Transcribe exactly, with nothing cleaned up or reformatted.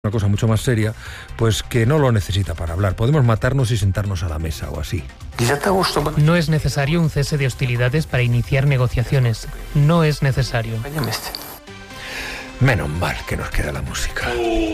una cosa mucho más seria, pues que no lo necesita para hablar. Podemos matarnos y sentarnos a la mesa o así. No es necesario un cese de hostilidades para iniciar negociaciones. No es necesario. Menos mal que nos queda la música.